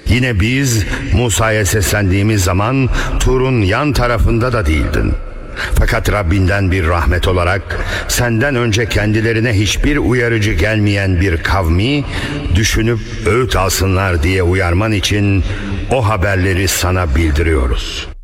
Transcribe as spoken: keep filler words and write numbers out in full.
Yine biz Musa'ya seslendiğimiz zaman Tur'un yan tarafında da değildin. Fakat Rabbinden bir rahmet olarak senden önce kendilerine hiçbir uyarıcı gelmeyen bir kavmi düşünüp öğüt alsınlar diye uyarman için o haberleri sana bildiriyoruz.